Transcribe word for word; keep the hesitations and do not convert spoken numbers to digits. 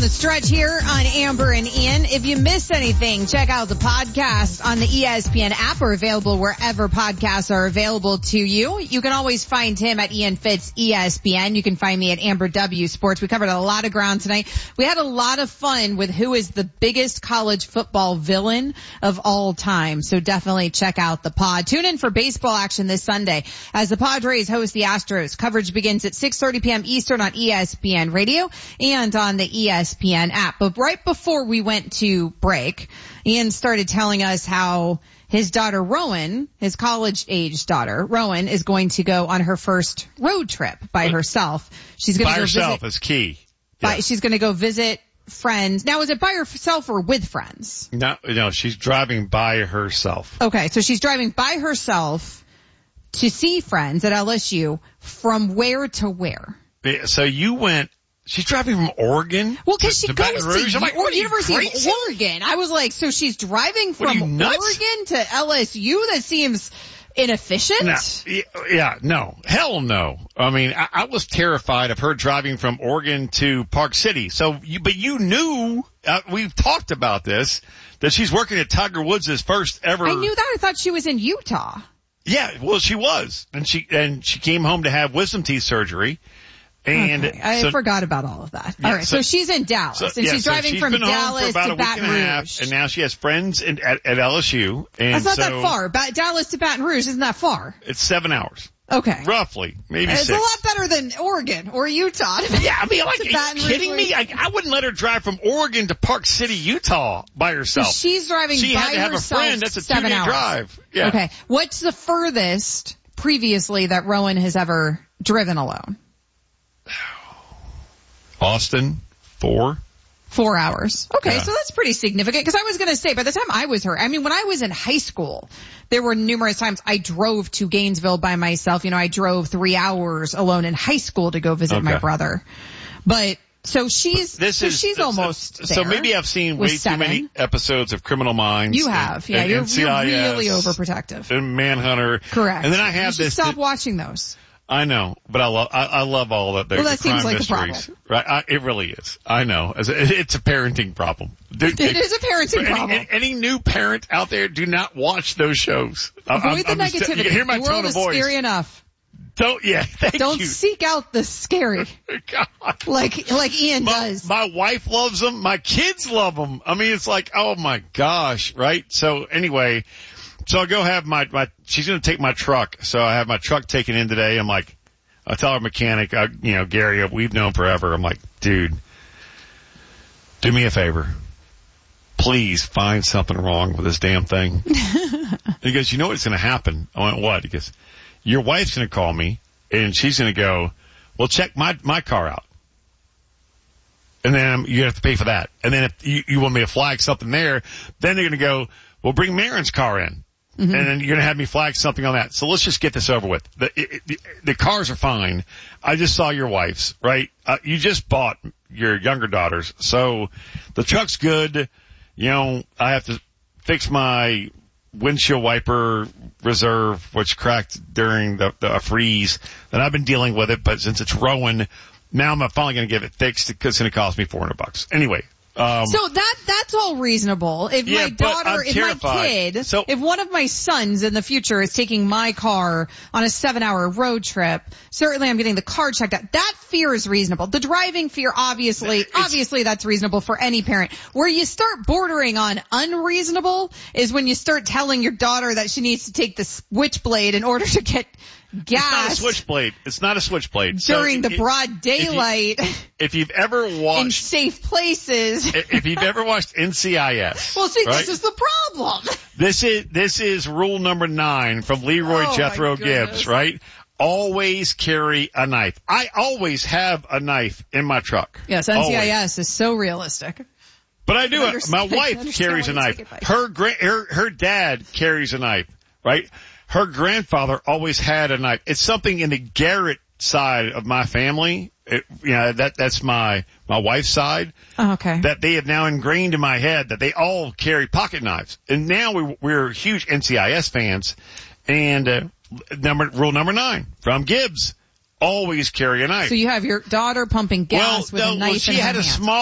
down the stretch here on Amber and Ian. If you missed anything, check out the podcast on the E S P N app or available wherever podcasts are available to you. You can always find him at Ian Fitz E S P N. You can find me at Amber W Sports. We covered a lot of ground tonight. We had a lot of fun with who is the biggest college football villain of all time. So definitely check out the pod. Tune in for baseball action this Sunday as the Padres host the Astros. Coverage begins at six thirty p.m. Eastern on E S P N Radio and on the E S P N app. But right before we went to break, Ian started telling us how his daughter Rowan, his college-age daughter Rowan, is going to go on her first road trip by herself. She's going to by go herself visit, is key. By, yeah. She's going to go visit friends. Now, is it by herself or with friends? No, no, she's driving by herself. Okay, so she's driving by herself to see friends at L S U. From where to where? So you went. She's driving from Oregon. Well, because she to goes Baton Rouge. to I'm like, or what, University crazy? of Oregon. I was like, so she's driving What, are from you nuts? Oregon to L S U? That seems inefficient. No, yeah, no, hell no. I mean, I, I was terrified of her driving from Oregon to Park City. So, you, but you knew, uh, we've talked about this, that she's working at Tiger Woods' first ever. I knew that. I thought she was in Utah. Yeah, well, she was, and she and she came home to have wisdom teeth surgery. And okay. I so, forgot about all of that. Yeah, all right, so, so she's in Dallas, so, and yeah, she's so driving she's from been Dallas home for about to a week Baton and a Rouge. half, and now she has friends in, at, at L S U. And That's not so that far. Ba- Dallas to Baton Rouge isn't that far. It's seven hours. Okay. Roughly, maybe it's six. It's a lot better than Oregon or Utah. Yeah, I mean, like, are you kidding me? I, I wouldn't let her drive from Oregon to Park City, Utah by herself. So she's driving she by had to have herself a friend. That's a seven two-day hours. drive. Yeah. Okay. What's the furthest previously that Rowan has ever driven alone? Austin, four. Four hours. Okay, Yeah. so that's pretty significant. Because I was going to say, by the time I was her, I mean, when I was in high school, there were numerous times I drove to Gainesville by myself. You know, I drove three hours alone in high school to go visit Okay. my brother. But so she's This so is she's so, almost so, there. So maybe I've seen way with too seven. many episodes of Criminal Minds. You and- have, yeah. and You're, N C I S you're really overprotective. And Manhunter. Correct. And then I you have should this. Stop watching those. I know, but I love I, I love all that. Well, that the seems crime like a problem. mysteries, right? I, it really is. I know. As a, it's a parenting problem. Dude, It is a parenting any, problem. Any, any new parent out there, do not watch those shows. Avoid I'm, the I'm just- negativity. you hear my the tone world of is voice. scary enough. Don't yeah. Thank Don't you. seek out the scary, God. like like Ian My, does. my wife loves them. My kids love them. I mean, it's like, oh my gosh, right? So anyway, so I go have my my. She's going to take my truck. So I have my truck taken in today. I'm like. I tell our mechanic, I, you know, Gary, we've known forever. I'm like, dude, do me a favor. Please find something wrong with this damn thing. He goes, you know what's going to happen? I went, what? He goes, your wife's going to call me and she's going to go, well, check my, my car out. And then you have to pay for that. And then if you, you want me to flag something there, then they're going to go, well, bring Marin's car in. Mm-hmm. And then you're going to have me flag something on that. So let's just get this over with. The, it, the, the cars are fine. I just saw your wife's, right? Uh, you just bought your younger daughter's. So the truck's good. You know, I have to fix my windshield wiper reserve, which cracked during the, the freeze. And I've been dealing with it, but since it's Rowan, now I'm finally going to get it fixed because it's going to cost me four hundred bucks. Anyway. Um, so that, that's all reasonable. If yeah, my but daughter, I'm if terrified. my kid, So- if one of my sons in the future is taking my car on a seven hour road trip, certainly I'm getting the car checked out. That fear is reasonable. The driving fear, obviously, It's- obviously that's reasonable for any parent. Where you start bordering on unreasonable is when you start telling your daughter that she needs to take the switchblade in order to get gas. It's not a switchblade. It's not a switchblade. During So the if- broad daylight. If, you, if you've ever in watched, safe places. if you've ever watched N C I S, Well, see, right? this is the problem. This is this is rule number nine from Leroy Oh, Jethro my goodness. Gibbs, right? Always carry a knife. I always have a knife in my truck. Yes, N C I S Always. is so realistic. But I do I it. My understand- I wife understand carries why a you knife. take advice. Her gra- her her dad carries a knife, right? Her grandfather always had a knife. It's something in the Garrett side of my family. It, you know, that that's my my wife's side. Oh, okay. That they have now ingrained in my head that they all carry pocket knives. And now we, we're huge N C I S fans. And uh, number rule number nine from Gibbs: always carry a knife. So you have your daughter pumping gas well, with no, a knife well, she in her had a hand. small